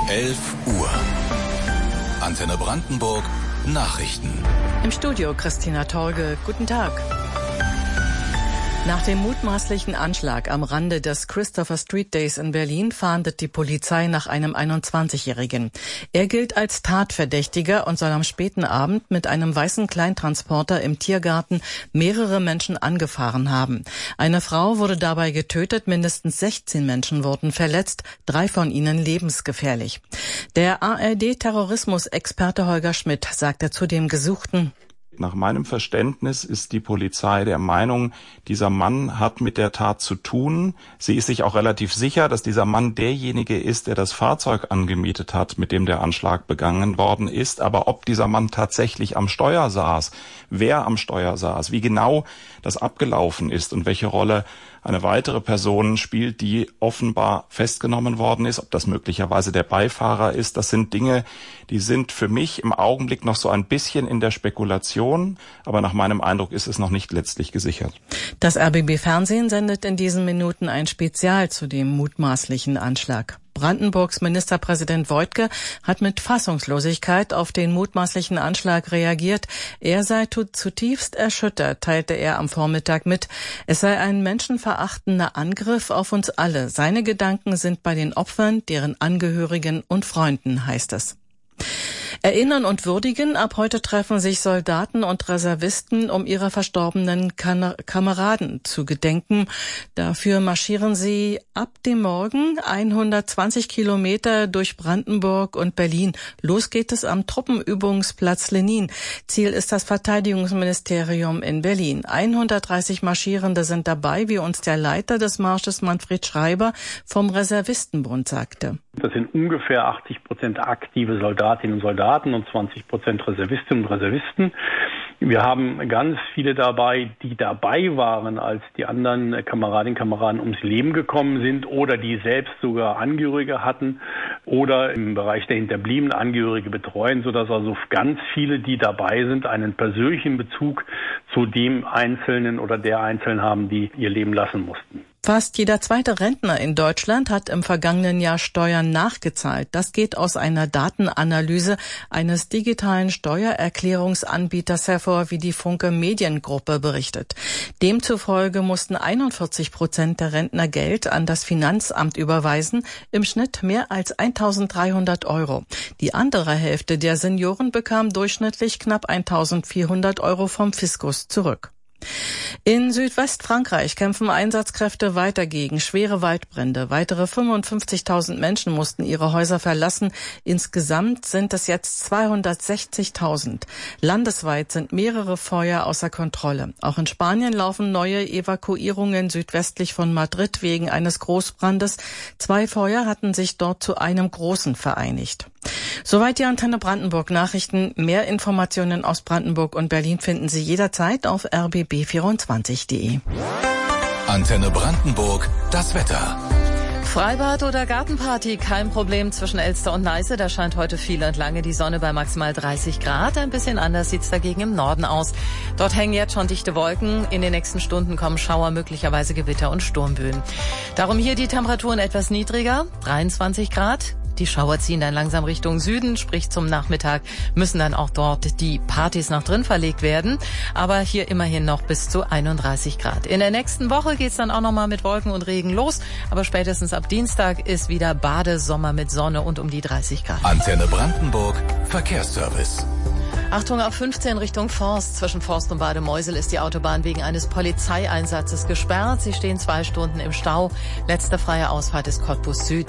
11 Uhr. Antenne Brandenburg Nachrichten. Im Studio Christina Torge. Guten Tag. Nach dem mutmaßlichen Anschlag am Rande des Christopher Street Days in Berlin fahndet die Polizei nach einem 21-Jährigen. Er gilt als Tatverdächtiger und soll am späten Abend mit einem weißen Kleintransporter im Tiergarten mehrere Menschen angefahren haben. Eine Frau wurde dabei getötet, mindestens 16 Menschen wurden verletzt, 3 von ihnen lebensgefährlich. Der ARD-Terrorismusexperte Holger Schmidt sagte zu dem Gesuchten: Nach meinem Verständnis ist die Polizei der Meinung, dieser Mann hat mit der Tat zu tun. Sie ist sich auch relativ sicher, dass dieser Mann derjenige ist, der das Fahrzeug angemietet hat, mit dem der Anschlag begangen worden ist. Aber ob dieser Mann tatsächlich am Steuer saß, wer am Steuer saß, wie genau das abgelaufen ist und welche Rolle eine weitere Person spielt, die offenbar festgenommen worden ist, ob das möglicherweise der Beifahrer ist, das sind Dinge, die sind für mich im Augenblick noch so ein bisschen in der Spekulation, aber nach meinem Eindruck ist es noch nicht letztlich gesichert. Das RBB-Fernsehen sendet in diesen Minuten ein Spezial zu dem mutmaßlichen Anschlag. Brandenburgs Ministerpräsident Woidke hat mit Fassungslosigkeit auf den mutmaßlichen Anschlag reagiert. Er sei zutiefst erschüttert, teilte er am Vormittag mit. Es sei ein menschenverachtender Angriff auf uns alle. Seine Gedanken sind bei den Opfern, deren Angehörigen und Freunden, heißt es. Erinnern und würdigen. Ab heute treffen sich Soldaten und Reservisten, um ihrer verstorbenen Kameraden zu gedenken. Dafür marschieren sie ab dem Morgen 120 Kilometer durch Brandenburg und Berlin. Los geht es am Truppenübungsplatz Lenin. Ziel ist das Verteidigungsministerium in Berlin. 130 Marschierende sind dabei, wie uns der Leiter des Marsches Manfred Schreiber vom Reservistenbund sagte. Das sind ungefähr 80% aktive Soldatinnen und Soldaten und 20% Reservistinnen und Reservisten. Wir haben ganz viele dabei, die dabei waren, als die anderen Kameradinnen und Kameraden ums Leben gekommen sind oder die selbst sogar Angehörige hatten oder im Bereich der Hinterbliebenen Angehörige betreuen, sodass also ganz viele, die dabei sind, einen persönlichen Bezug zu dem Einzelnen oder der Einzelnen haben, die ihr Leben lassen mussten. Fast jeder zweite Rentner in Deutschland hat im vergangenen Jahr Steuern nachgezahlt. Das geht aus einer Datenanalyse eines digitalen Steuererklärungsanbieters hervor, wie die Funke Mediengruppe berichtet. Demzufolge mussten 41% der Rentner Geld an das Finanzamt überweisen, im Schnitt mehr als 1.300 Euro. Die andere Hälfte der Senioren bekam durchschnittlich knapp 1.400 Euro vom Fiskus zurück. In Südwestfrankreich kämpfen Einsatzkräfte weiter gegen schwere Waldbrände. Weitere 55.000 Menschen mussten ihre Häuser verlassen. Insgesamt sind es jetzt 260.000. Landesweit sind mehrere Feuer außer Kontrolle. Auch in Spanien laufen neue Evakuierungen südwestlich von Madrid wegen eines Großbrandes. 2 Feuer hatten sich dort zu einem großen vereinigt. Soweit die Antenne Brandenburg Nachrichten. Mehr Informationen aus Brandenburg und Berlin finden Sie jederzeit auf rbb24.de. Antenne Brandenburg, das Wetter. Freibad oder Gartenparty, kein Problem zwischen Elster und Neiße. Da scheint heute viel und lange die Sonne bei maximal 30 Grad. Ein bisschen anders sieht's dagegen im Norden aus. Dort hängen jetzt schon dichte Wolken. In den nächsten Stunden kommen Schauer, möglicherweise Gewitter und Sturmböen. Darum hier die Temperaturen etwas niedriger, 23 Grad. Die Schauer ziehen dann langsam Richtung Süden, sprich zum Nachmittag müssen dann auch dort die Partys nach drin verlegt werden. Aber hier immerhin noch bis zu 31 Grad. In der nächsten Woche geht's dann auch nochmal mit Wolken und Regen los. Aber spätestens ab Dienstag ist wieder Badesommer mit Sonne und um die 30 Grad. Antenne Brandenburg, Verkehrsservice. Achtung, auf 15 Richtung Forst. Zwischen Forst und Bademeusel ist die Autobahn wegen eines Polizeieinsatzes gesperrt. Sie stehen 2 Stunden im Stau. Letzte freie Ausfahrt ist Cottbus Süd.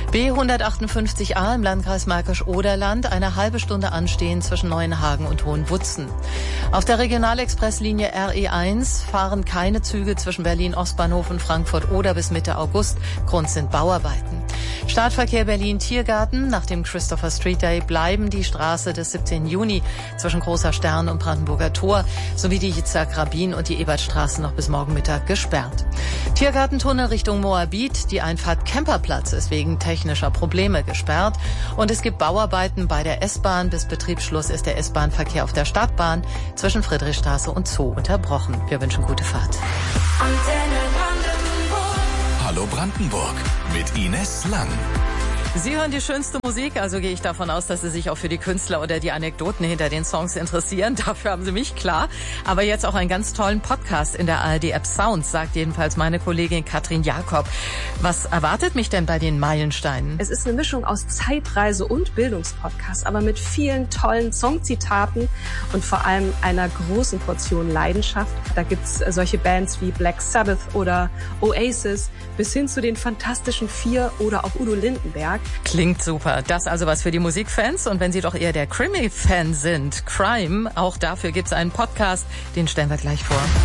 B158a im Landkreis Märkisch-Oderland. Eine halbe Stunde anstehen zwischen Neuenhagen und Hohenwutzen. Auf der Regionalexpresslinie RE1 fahren keine Züge zwischen Berlin-Ostbahnhof und Frankfurt-Oder bis Mitte August. Grund sind Bauarbeiten. Startverkehr Berlin-Tiergarten. Nach dem Christopher Street Day bleiben die Straße des 17. Juni zwischen Großer Stern und Brandenburger Tor sowie die Yitzhak-Rabin und die Ebertstraße noch bis morgen Mittag gesperrt. Tiergartentunnel Richtung Moabit. Die Einfahrt Kemperplatz ist wegen technischer Probleme gesperrt. Und es gibt Bauarbeiten bei der S-Bahn. Bis Betriebsschluss ist der S-Bahn-Verkehr auf der Stadtbahn zwischen Friedrichstraße und Zoo unterbrochen. Wir wünschen gute Fahrt. Hallo Brandenburg mit Ines Lang. Sie hören die schönste Musik, also gehe ich davon aus, dass Sie sich auch für die Künstler oder die Anekdoten hinter den Songs interessieren. Dafür haben Sie mich, klar. Aber jetzt auch einen ganz tollen Podcast in der ARD-App Sounds, sagt jedenfalls meine Kollegin Katrin Jakob. Was erwartet mich denn bei den Meilensteinen? Es ist eine Mischung aus Zeitreise und Bildungspodcast, aber mit vielen tollen Songzitaten und vor allem einer großen Portion Leidenschaft. Da gibt's solche Bands wie Black Sabbath oder Oasis bis hin zu den Fantastischen Vier oder auch Udo Lindenberg. Klingt super. Das also was für die Musikfans. Und wenn Sie doch eher der Krimi-Fan sind, Crime, auch dafür gibt's einen Podcast, den stellen wir gleich vor.